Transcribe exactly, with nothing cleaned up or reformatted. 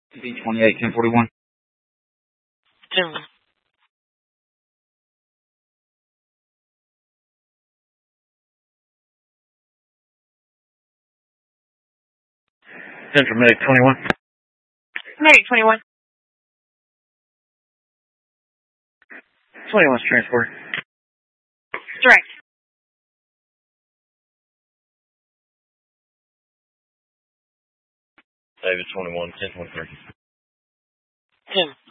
B twenty-eight, ten forty-one. Jim. Central Medic twenty-one. Medic twenty-one. twenty-one's transport. Direct. David twenty-one, ten twenty-three. Jim.